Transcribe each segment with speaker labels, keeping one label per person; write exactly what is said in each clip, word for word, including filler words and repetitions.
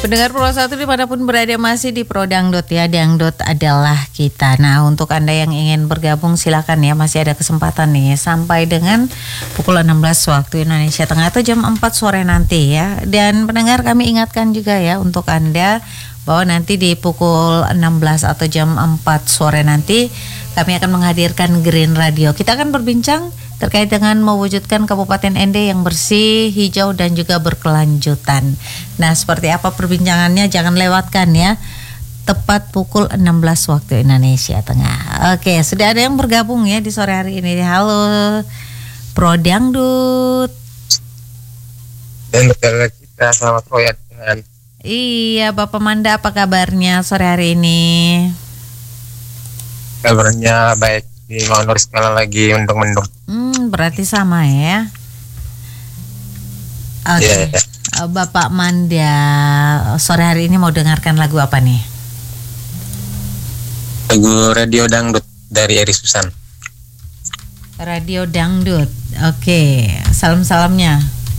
Speaker 1: Pendengar Pro satu dimanapun berada masih di Pro Dangdut ya, Dangdut adalah kita. Nah untuk Anda yang ingin bergabung silakan ya, masih ada kesempatan nih sampai dengan pukul enam belas waktu Indonesia Tengah atau jam empat sore nanti ya. Dan pendengar kami ingatkan juga ya untuk Anda bahwa nanti di pukul enam belas atau jam empat sore nanti kami akan menghadirkan Green Radio. Kita akan berbincang terkait dengan mewujudkan Kabupaten Ende yang bersih, hijau dan juga berkelanjutan. Nah, seperti apa perbincangannya jangan lewatkan ya. Tepat pukul enam belas waktu Indonesia Tengah. Oke, sudah ada yang bergabung ya di sore hari ini. Halo, Pro Dangdut.
Speaker 2: Dan betul kita selamat sore dengan.
Speaker 1: Iya, Bapak Manda apa kabarnya sore hari ini?
Speaker 2: Kabarnya baik. Di Manur sekali lagi mendung-mendung.
Speaker 1: Hmm, berarti sama ya. Oke. Okay. Yeah. Bapak Manda, sore hari ini mau dengarkan lagu apa nih?
Speaker 2: Lagu Radio Dangdut dari Eri Susan.
Speaker 1: Radio Dangdut. Oke, okay. Salam-salamnya.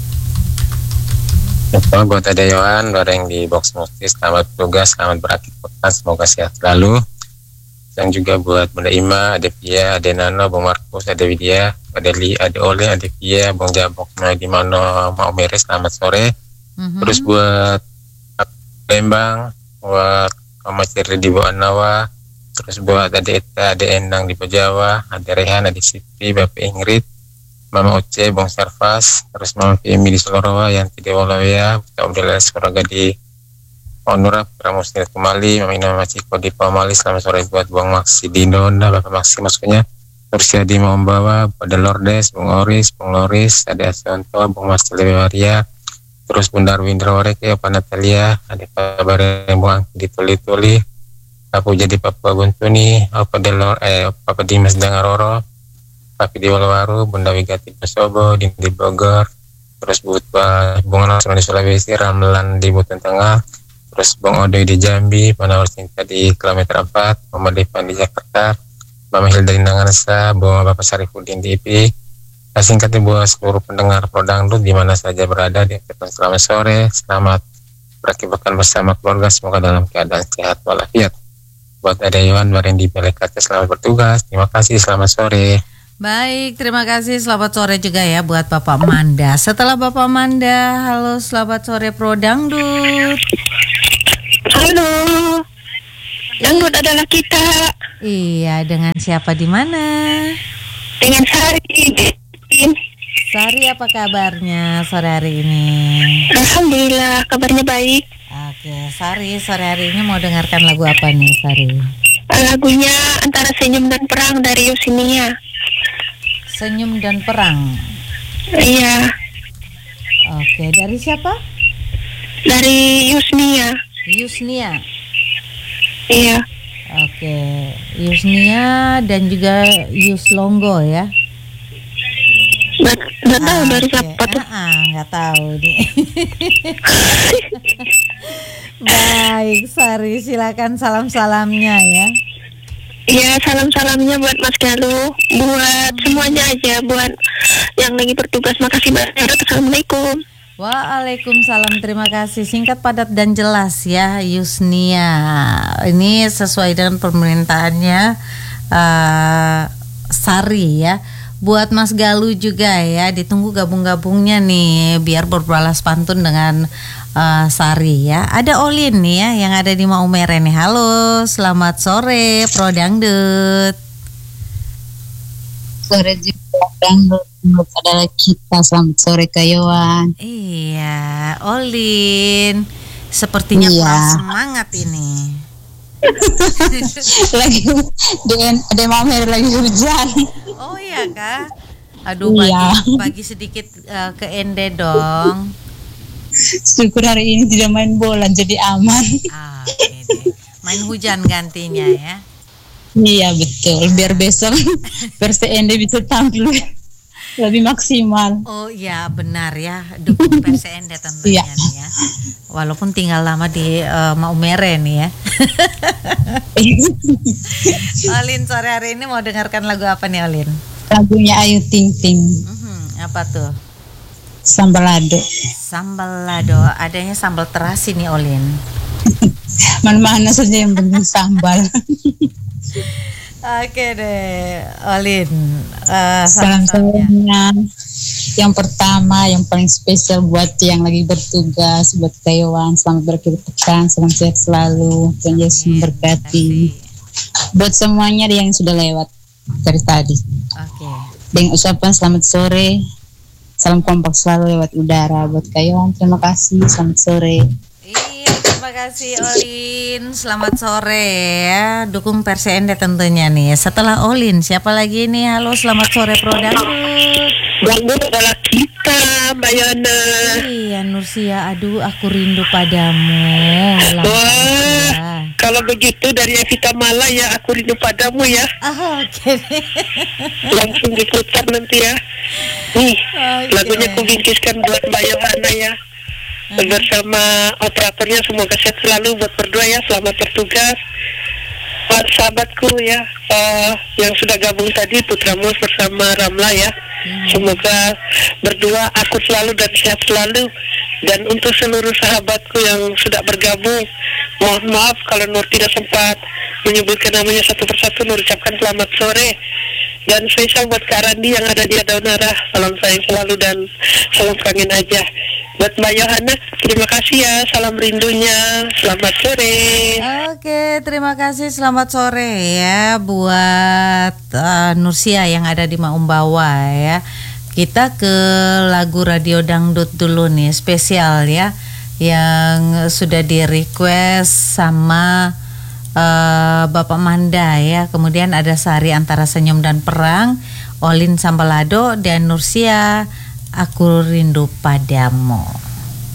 Speaker 2: Betul, buat ada Yohan, buat yang di box musik, selamat bertugas, selamat beraktivitas, semoga sehat selalu. Dan juga buat Bunda Ima, ada Pia, ada Nano, Bung Markus, ada Widya, ada Li, ada Ole, ada Pia, Bung Jabok, di mana mau meres, selamat sore. Mm-hmm. Terus buat Lembang, buat Kamasir di Bawah Nawa, terus buat ada Eta, ada Endang di Pejawa, ada Rehan, ada Siti, Bapak Ingrid, Mama Oce, Bung Sarfas, terus Mama Femi di Solorowa, yang tidak walawaya, kita udah sekolah di Onura, Pramusnil Kemali, Mama Ina Maciko di Pamali, selamat sore buat Bung Maksi di Nonda, Bapak Maksi maksudnya, terus ya di Membawa, pada Lordes, Bung Oris, Bung Loris, ada Asonto, Bung Mas Lewaria, terus Bunda Arwindra Wareke, Pak Natalia, ada kabar yang Bung Angki di Tuli-Tuli, Papu jadi Papua Guntuni, Papa Delor, eh Papa Dimas Dangaroro, Papi di Walwaru, Bunda Wigati Pesobo, di Bogor, terus buat Bung Nasrul di Sulawesi, Ramlan di Buton Tengah, terus Bang Odoy di Jambi, Panawar Cinta di kilometer empat, Mama Depan di Jakarta, Mama Hilda di Nangansa, Bang Bapak Sarifudin di I P I. Nah, singkatnya buat seluruh pendengar Pro Dangdut di mana saja berada, di selamat sore, selamat beraktivitas bersama keluarga, semoga dalam keadaan sehat walafiat. Buat ada Yohan Baren di Balai Kata, selamat bertugas, terima kasih, selamat sore.
Speaker 1: Baik, terima kasih, selamat sore juga ya buat Bapak Manda. Setelah Bapak Manda, halo selamat sore Pro Dangdut.
Speaker 3: Halo, Dangdut adalah kita.
Speaker 1: Iya, dengan siapa di mana?
Speaker 3: Dengan Sari.
Speaker 1: Sari, apa kabarnya sore hari ini?
Speaker 3: Alhamdulillah, kabarnya baik.
Speaker 1: Oke, Sari, sore hari ini mau dengarkan lagu apa nih, Sari?
Speaker 3: Lagunya Antara Senyum dan Perang dari Yusinia.
Speaker 1: Senyum dan Perang.
Speaker 3: Iya.
Speaker 1: Oke, dari siapa?
Speaker 3: Dari Yusnia.
Speaker 1: Yusnia.
Speaker 3: Iya.
Speaker 1: Oke, Yusnia dan juga Yuslonggo ya.
Speaker 3: Nggak, nggak tahu
Speaker 1: ah,
Speaker 3: dari
Speaker 1: okay.
Speaker 3: siapa tuh.
Speaker 1: Ah, nggak tahu nih. Baik, Sari, silakan salam-salamnya ya.
Speaker 3: Iya, salam-salamnya buat Mas Galuh, buat semuanya aja, buat yang lagi bertugas. Makasih banyak. Assalamualaikum.
Speaker 1: Waalaikumsalam, terima kasih. Singkat, padat dan jelas ya, Yusnia. Ini sesuai dengan permintaannya uh, Sari ya. Buat Mas Galuh juga ya, ditunggu gabung-gabungnya nih biar berbalas pantun dengan uh, Sari ya. Ada Olin nih ya yang ada di Maumere nih. Halo, selamat sore Pro Dangdut.
Speaker 4: Sore juga Dangdut adalah kita, selamat sore Kayowan.
Speaker 1: Iya, Olin. Sepertinya
Speaker 4: iya.
Speaker 1: kurang semangat ini.
Speaker 4: Lagi di ada Maumere lagi hujan.
Speaker 1: Oh iya kak. Aduh,
Speaker 4: iya.
Speaker 1: pagi, pagi sedikit uh, ke Ende dong.
Speaker 4: Syukur hari ini tidak main bola jadi aman.
Speaker 1: Ah, okay deh. Main hujan gantinya ya.
Speaker 4: Iya betul. Biar besok Perse Ende bisa tampil lebih maksimal.
Speaker 1: Oh iya benar ya, dukung Perse Ende tentunya
Speaker 4: iya.
Speaker 1: nih ya. Walaupun tinggal lama di uh, Maumere nih ya. Olin, sore hari ini mau dengarkan lagu apa nih Olin?
Speaker 4: Lagunya Ayu Ting Ting.
Speaker 1: Mm-hmm, apa tuh?
Speaker 4: Sambal lado.
Speaker 1: Sambal lado, adanya sambal terasi nih Olin.
Speaker 4: Mana-mana saja yang penting sambal.
Speaker 1: Oke deh, Olin. Uh,
Speaker 4: Salam-salamnya. Yang pertama, yang paling spesial buat yang lagi bertugas, buat Taiwan, selamat berakhir pekan, salam sehat selalu, Tuhan Yesus memberkati. Buat semuanya yang sudah lewat dari tadi.
Speaker 1: Oke.
Speaker 4: Dengan ucapan selamat sore, salam kompak selalu lewat udara buat Taiwan. Terima kasih, selamat sore.
Speaker 1: Iya, terima kasih Olin. Selamat sore ya. Dukung Persenda tentunya nih. Setelah Olin, siapa lagi nih? Halo, selamat sore Pro Dangdut.
Speaker 3: Dangdut adalah kita, Mbak Yana.
Speaker 1: Iya, Nursia. Aduh, aku rindu padamu. Lama
Speaker 3: Wah,
Speaker 1: ya.
Speaker 3: kalau begitu dari Evita Mala ya, aku rindu padamu ya.
Speaker 1: Ah, oke.
Speaker 3: Langsung diputar nanti ya. Nih,
Speaker 1: Oke.
Speaker 3: lagunya kubingkiskan buat Mbak Yohana ya. Bersama operatornya, semoga sehat selalu, buat berdua ya, selamat bertugas. Buat sahabatku ya, uh, yang sudah gabung tadi, Putra Mus bersama Ramla ya. Semoga berdua akur selalu dan sehat selalu. Dan untuk seluruh sahabatku yang sudah bergabung, mohon maaf kalau Nur tidak sempat menyebutkan namanya satu persatu. Nur ucapkan selamat sore. Dan spesial buat Kak Randi yang ada di Adaunara, salam sayang selalu dan salam kangen aja. Buat Mbak Yohana, terima kasih ya, salam rindunya, selamat sore.
Speaker 1: Oke, terima kasih. Selamat sore ya buat uh, Nursia yang ada di Maumbawa ya. Kita ke lagu Radio Dangdut dulu nih, spesial ya, yang sudah di request sama uh, Bapak Manda ya. Kemudian ada Sari Antara Senyum dan Perang, Olin Sambalado, dan Nursia Aku Rindu Padamu.